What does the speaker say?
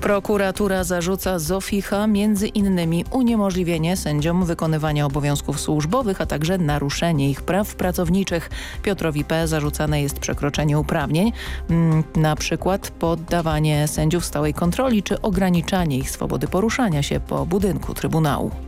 Prokuratura zarzuca Zofii H. m.in. uniemożliwienie sędziom wykonywania obowiązków służbowych, a także naruszenie ich praw pracowniczych. Piotrowi P. zarzucane jest przekroczenie uprawnień, na przykład poddawanie sędziów stałej kontroli czy ograniczanie ich swobody poruszania się po budynku Trybunału.